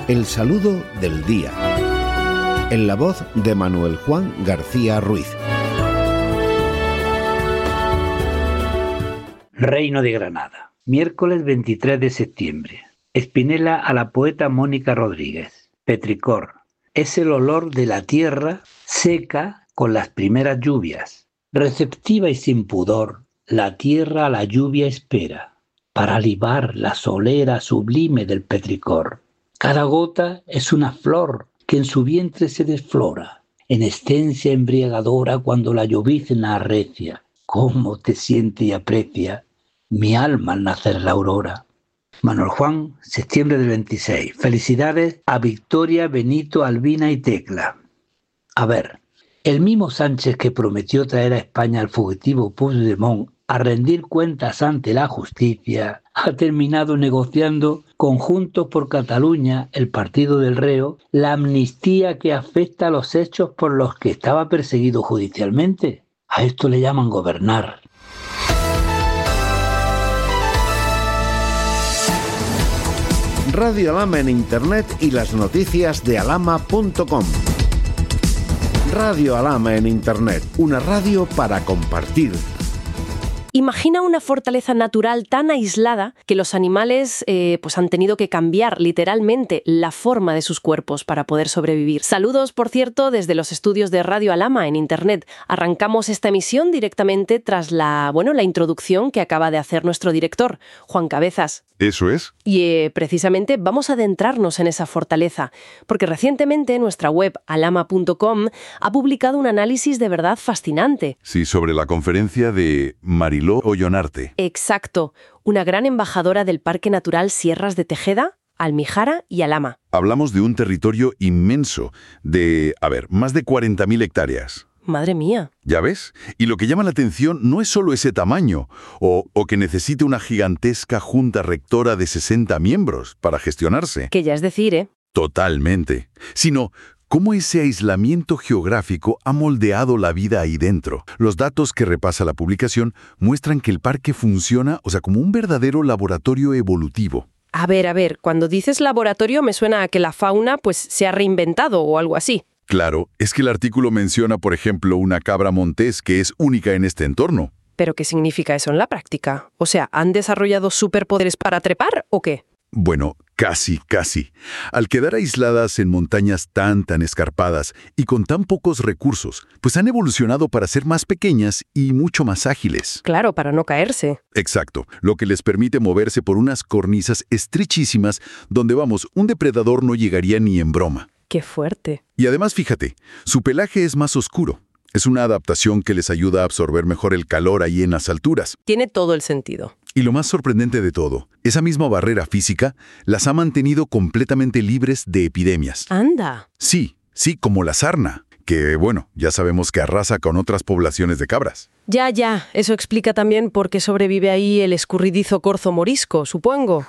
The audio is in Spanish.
El saludo del día. En la voz de Manuel Juan García Ruiz. Reino de Granada. Miércoles 23 de septiembre. Espinela a la poeta Mónica Rodríguez. Petricor. Es el olor de la tierra seca con las primeras lluvias. Receptiva y sin pudor, la tierra a la lluvia espera, para libar la solera sublime del petricor. Cada gota es una flor que en su vientre se desflora, en esencia embriagadora cuando la llovizna arrecia. ¿Cómo te siente y aprecia mi alma al nacer la aurora? Manuel Juan, septiembre del 26. Felicidades a Victoria, Benito, Albina y Tecla. A ver, el mismo Sánchez que prometió traer a España al fugitivo Puigdemont a rendir cuentas ante la justicia, ha terminado negociando con Juntos por Cataluña, el partido del reo, la amnistía que afecta a los hechos por los que estaba perseguido judicialmente. A esto le llaman gobernar. Radio Alhama en Internet y las noticias de alhama.com. Radio Alhama en Internet, una radio para compartir. Imagina una fortaleza natural tan aislada que los animales han tenido que cambiar literalmente la forma de sus cuerpos para poder sobrevivir. Saludos, por cierto, desde los estudios de Radio Alhama en Internet. Arrancamos esta emisión directamente tras la introducción que acaba de hacer nuestro director, Juan Cabezas. Eso es. Y precisamente vamos a adentrarnos en esa fortaleza, porque recientemente nuestra web alhama.com ha publicado un análisis de verdad fascinante. Sí, sobre la conferencia de Mariló Ollonarte. Exacto, una gran embajadora del Parque Natural Sierras de Tejeda, Almijara y Alhama. Hablamos de un territorio inmenso de, más de 40.000 hectáreas. Madre mía. ¿Ya ves? Y lo que llama la atención no es solo ese tamaño, o que necesite una gigantesca junta rectora de 60 miembros para gestionarse. Que ya es decir, ¿eh? Totalmente. Sino cómo ese aislamiento geográfico ha moldeado la vida ahí dentro. Los datos que repasa la publicación muestran que el parque funciona, como un verdadero laboratorio evolutivo. A ver, cuando dices laboratorio me suena a que la fauna se ha reinventado o algo así. Claro, es que el artículo menciona, por ejemplo, una cabra montés que es única en este entorno. ¿Pero qué significa eso en la práctica? ¿Han desarrollado superpoderes para trepar o qué? Bueno, casi. Al quedar aisladas en montañas tan escarpadas y con tan pocos recursos, han evolucionado para ser más pequeñas y mucho más ágiles. Claro, para no caerse. Exacto, lo que les permite moverse por unas cornisas estrechísimas donde, un depredador no llegaría ni en broma. ¡Qué fuerte! Y además, fíjate, su pelaje es más oscuro. Es una adaptación que les ayuda a absorber mejor el calor ahí en las alturas. Tiene todo el sentido. Y lo más sorprendente de todo, esa misma barrera física las ha mantenido completamente libres de epidemias. ¡Anda! Sí, como la sarna, que, ya sabemos que arrasa con otras poblaciones de cabras. Ya, eso explica también por qué sobrevive ahí el escurridizo corzo morisco, supongo.